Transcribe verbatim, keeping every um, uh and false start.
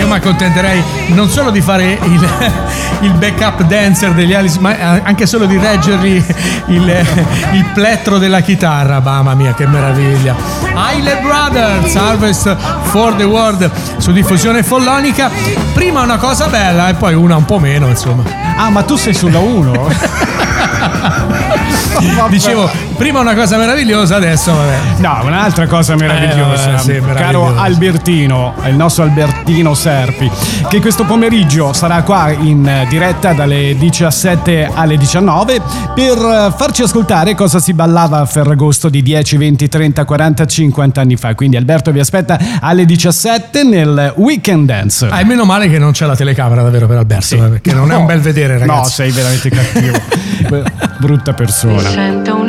mi accontenterei non solo di fare il, il backup dancer degli Alice, ma anche solo di reggergli il, il plettro della chitarra. Mamma mia, che meraviglia. Haile Brothers, Harvest for the World, su Diffusione Follonica. Prima una cosa bella e poi una un po' meno, insomma. Ah, ma tu sei sulla uno? Dicevo, prima una cosa meravigliosa, adesso vabbè. No, un'altra cosa meravigliosa, eh, sì, caro meravigliosa. Albertino, il nostro Albertino Serpi, che questo pomeriggio sarà qua in diretta dalle diciassette alle diciannove per farci ascoltare cosa si ballava a Ferragosto di dieci, venti, trenta, quaranta, cinquanta anni fa. Quindi Alberto vi aspetta alle diciassette nel Weekend Dance. Ah, e meno male che non c'è la telecamera davvero per Alberto, sì. Perché non no, è un bel vedere, ragazzi. No, sei veramente cattivo. Brutta persona. Mi sento una